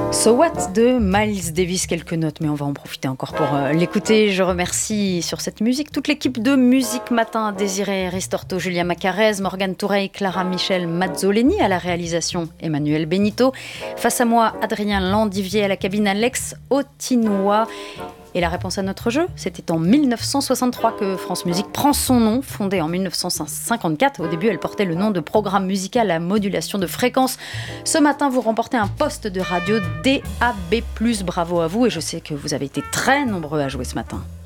So What de Miles Davis, quelques notes, mais on va en profiter encore pour l'écouter. Je remercie sur cette musique toute l'équipe de Musique Matin, Désiré Ristorto, Julia Macarez, Morgane Toureille, Clara Michel, Mazzoleni à la réalisation, Emmanuel Benito. Face à moi, Adrien Landivier à la cabine, Alex Autinois. Et la réponse à notre jeu, c'était en 1963 que France Musique prend son nom, fondée en 1954. Au début, elle portait le nom de Programme musical à modulation de fréquence. Ce matin, vous remportez un poste de radio DAB+. Bravo à vous, et je sais que vous avez été très nombreux à jouer ce matin.